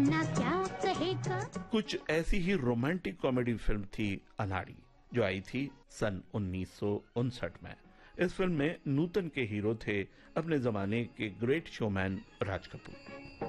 ना क्या कहेगा। कुछ ऐसी ही रोमांटिक कॉमेडी फिल्म थी अनाड़ी, जो आई थी सन 1959 में। इस फिल्म में नूतन के हीरो थे अपने जमाने के ग्रेट शोमैन राज कपूर।